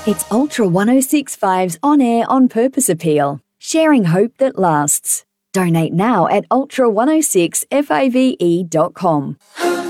It's Ultra 1065's on-air, on-purpose appeal, sharing hope that lasts. Donate now at ultra106fave.com.